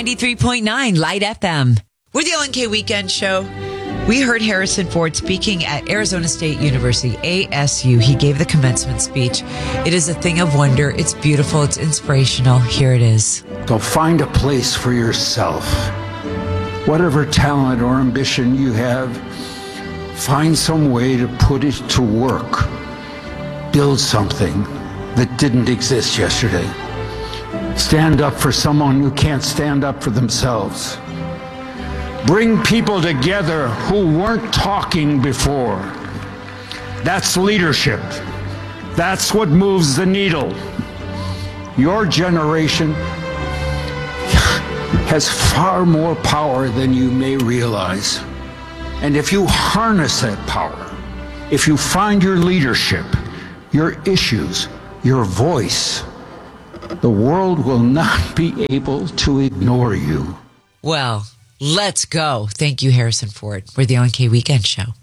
93.9 Light FM. We're the LNK Weekend Show. We heard Harrison Ford speaking at Arizona State University, ASU. He gave the commencement speech. It is a thing of wonder. It's beautiful. It's inspirational. Here it is. So find a place for yourself. Whatever talent or ambition you have, find some way to put it to work. Build something that didn't exist yesterday. Stand up for someone who can't stand up for themselves. Bring people together who weren't talking before. That's leadership. That's what moves the needle. Your generation has far more power than you may realize. And if you harness that power, if you find your leadership, your issues, your voice, the world will not be able to ignore you. Well, let's go. Thank you, Harrison Ford. We're the LNK Weekend Show.